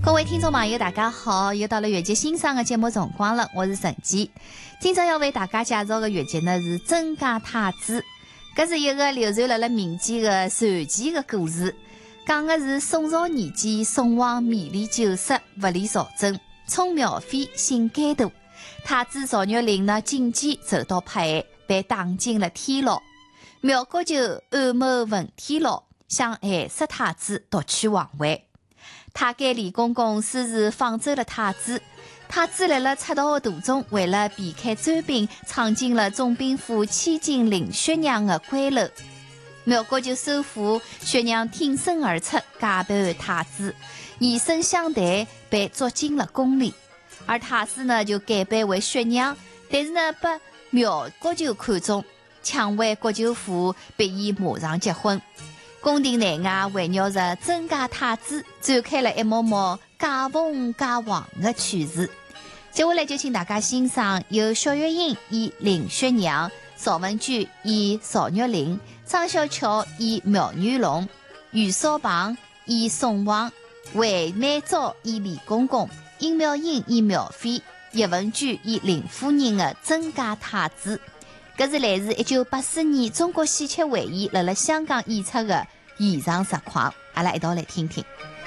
各位听众朋友大家好，又到了越剧欣赏的节目辰光了，我是陈姬。今朝要为大家介绍的越剧呢是曾家太子，搿是一个流传了民间的传奇的故事，讲的是宋朝年间宋王迷恋酒色，不理朝政，宠苗妃性奸惰，太子赵玉麟呢进谏受到迫害，被打进了天牢。苗国舅暗谋文天牢，想害死太子，夺取皇位。太监李公公私自放走了太子，太子来了出逃的途中，为了避开追兵，闯进了总兵府千金林雪娘的闺楼。苗国舅收服雪娘，挺身而出，假扮太子，以身相待，被捉进了宫里。而太子呢，就改扮为雪娘，但是呢，被苗国舅看中，抢回国舅府，逼伊马上结婚。宫廷内外围绕着曾家太子展开了一幕幕假凤假凰的趣事。接下来就请大家欣赏由小月英演林雪娘，邵文娟演赵玉麟，张小巧演苗女龙，于少庞演宋王，韦美昭演李公公，殷妙英演苗妃，叶文娟演林夫人的曾家太子。搿是来自1984年中国戏曲会议辣香港演出的现场实况，阿拉一道来听听。